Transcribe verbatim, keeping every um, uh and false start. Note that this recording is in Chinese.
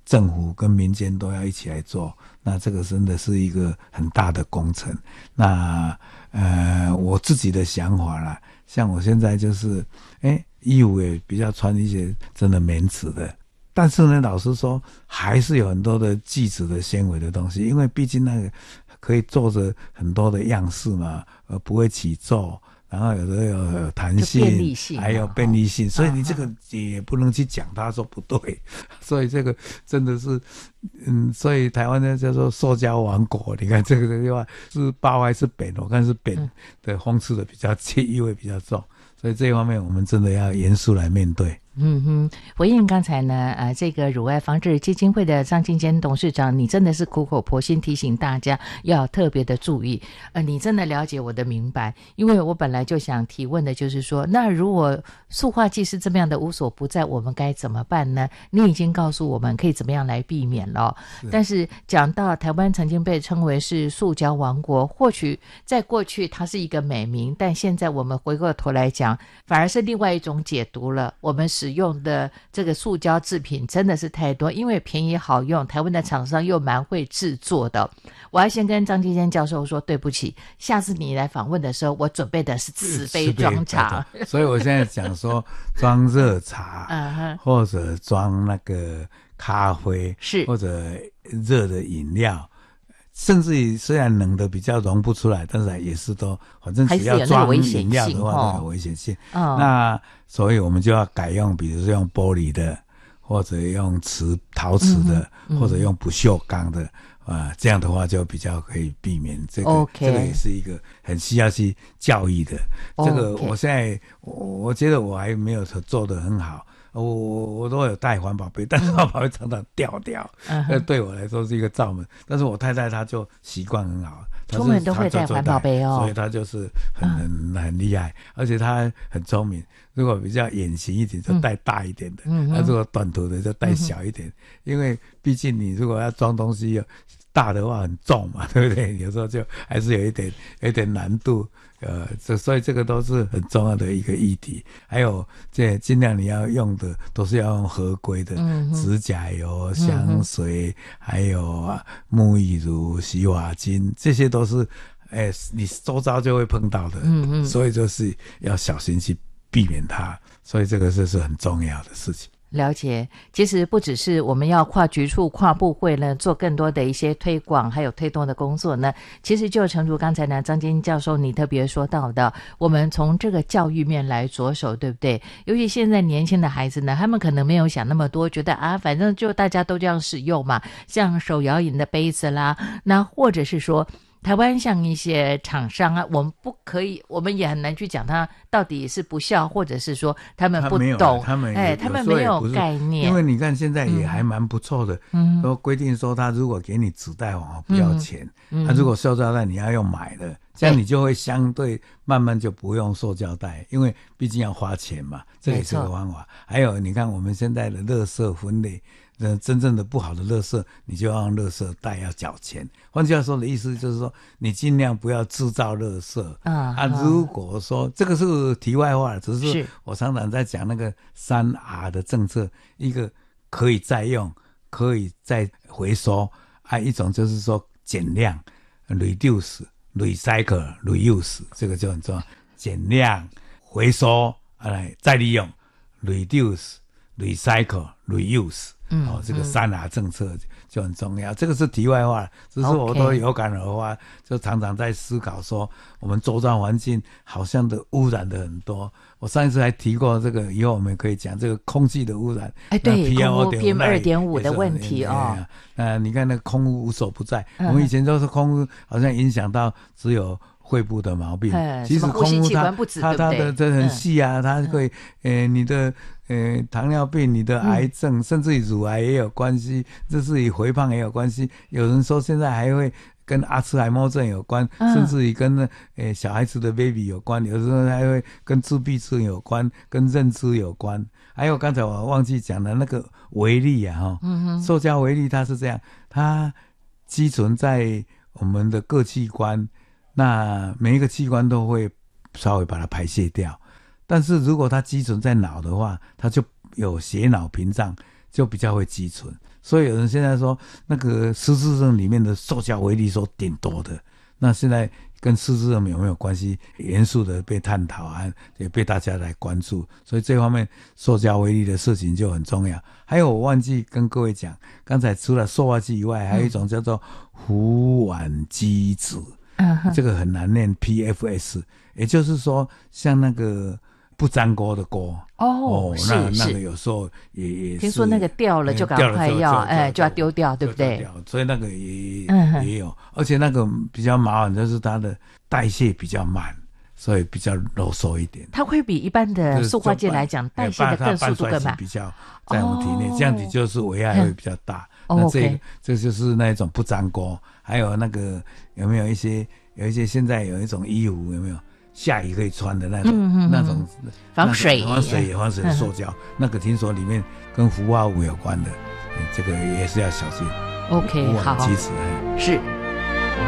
政府跟民间都要一起来做，那这个真的是一个很大的工程。那呃，我自己的想法啦，像我现在就是，哎，衣服也比较穿一些真的棉质的，但是呢，老实说，还是有很多的聚酯的纤维的东西，因为毕竟那个可以做着很多的样式嘛，呃，不会起皱。然后有的有弹性， 便利性还有便利性， 哦、 所以你这个也不能去讲他说不对，所以这个真的是，嗯，所以台湾呢叫做塑胶王国。你看这个的话是包还是扁？我看是扁的，讽刺的比较意味比较重，所以这一方面我们真的要严肃来面对。 嗯哼，回应刚才呢，呃，这个乳癌防治基金会的张金坚董事长，你真的是苦口婆心提醒大家要特别的注意。呃，你真的了解我的明白，因为我本来就想提问的就是说，那如果塑化剂是这么样的无所不在，我们该怎么办呢？你已经告诉我们可以怎么样来避免了。是，但是讲到台湾曾经被称为是塑胶王国，或许在过去它是一个美名，但现在我们回过头来讲，反而是另外一种解读了。我们使用的这个塑胶制品真的是太多，因为便宜好用，台湾的厂商又蛮会制作的。我要先跟张金坚教授说对不起，下次你来访问的时候，我准备的是瓷杯装茶， 所以我现在讲说装热茶或者装那个咖啡，是或者热的饮料，甚至于虽然冷的比较溶不出来，但是也是都反正只要装饮料的话都有危险性。哦、那所以我们就要改用，比如说用玻璃的，或者用瓷陶瓷的，嗯嗯、或者用不锈钢的啊，这样的话就比较可以避免这个。Okay. 这个也是一个很需要去教育的。Okay. 这个我现在我我觉得我还没有做得很好。我我都有带环保杯，但是环保杯常常掉掉，那、嗯、对我来说是一个罩门。但是我太太她就习惯很好， 出门都会带环保杯哦， 所以她就是很很很厉害，而且她很聪明。如果比较远行一点，就带大一点的；那、嗯啊、如果短途的就带小一点，嗯、因为毕竟你如果要装东西大的话很重嘛，对不对？有时候就还是有一点有一点难度。呃，这所以这个都是很重要的一个议题。还有，这尽量你要用的都是要用合规的，嗯、指甲油、香水，嗯、还有啊沐浴乳、洗发精，这些都是，哎，你周遭就会碰到的。嗯嗯，所以就是要小心去避免它。所以这个是是很重要的事情。 了解，其实不只是我们要跨局处跨部会呢做更多的一些推广还有推动的工作呢，其实就诚如刚才呢张金教授你特别说到的，我们从这个教育面来着手，对不对？尤其现在年轻的孩子呢，他们可能没有想那么多，觉得啊反正就大家都这样使用嘛，像手摇饮的杯子啦，那或者是说台湾像一些厂商啊，我们不可以，我们也很难去讲他到底是不孝，或者是说他们不懂， 他们哎，他们没有概念。 因为你看现在也还蛮不错的，嗯，都规定说他如果给你纸袋哦不要钱，他、嗯啊、如果塑胶袋你要用买的，这样你就会相对慢慢就不用塑胶袋，因为毕竟要花钱嘛，这也是个方法。还有你看我们现在的垃圾分类。那真正的不好的垃圾，你就要用垃圾袋要缴钱。换句话说的意思就是说，你尽量不要制造垃圾。啊，啊如果说这个是题外话，只是我常常在讲那个三 R 的政策，一个可以再用，可以再回收，啊，一种就是说减量 ，reduce、recycle、reuse， 这个就很重要。减量、回收，哎，再利用 ，reduce、recycle、reuse。嗯，哦，这个三 R 政策就很重要，这个是题外话，只是我都有感而发， okay. 就常常在思考说，我们周遭环境好像的污染的很多。我上一次还提过这个，以后我们可以讲这个空气的污染， 哎，对 ，P M 二点五 的问题哦。 呃，你看那个空污无所不在，嗯、我们以前都是空污，好像影响到只有肺部的毛病，其实空污它它它的这很细啊，它会呃你的呃糖尿病、你的癌症，嗯、甚至于乳癌也有关系，这是与肥胖也有关系。有人说现在还会跟阿兹海默症有关，嗯、甚至于跟呃小孩子的 baby 有关，有时候还会跟自闭症有关，跟认知有关。还有刚才我忘记讲的那个微粒啊，哈、嗯，塑胶微粒它是这样，它积存在我们的各器官。那每一个器官都会稍微把它排泄掉，但是如果它积存在脑的话，它就有血脑屏障， 就比较会积存。所以有人现在说那个失智症里面的塑胶微粒说顶多的，那现在跟失智症有没有关系，严肃的被探讨啊，也被大家来关注，所以这方面塑胶微粒的事情就很重要。还有我忘记跟各位讲，刚才除了塑化剂以外，还有一种叫做氟烷基酯，嗯，这个很难念 P F S， 也就是说像那个不粘锅的锅哦，哦那那个有时候也也是听说那个掉了就赶快要哎就要丢掉，对不对？ 所以那个也、嗯、也有，而且那个比较麻烦，就是它的代谢比较慢，所以比较啰嗦一点。 它会比一般的塑化剂来讲，代谢的更速度更慢， 比较在我们体内，哦、这样子就是危害会比较大。嗯、那这个、哦 okay、这就是那一种不粘锅，还有那个有没有一些有一些现在有一种衣服有没有？下雨可以穿的那种，嗯嗯、那种防水、 防水也防水的塑胶，嗯、那个听说里面跟氟化物有关的，这个也是要小心。 OK， 好， 其实是。